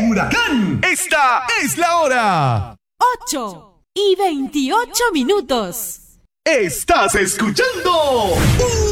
El huracán. Esta es la hora. 8:28. Estás escuchando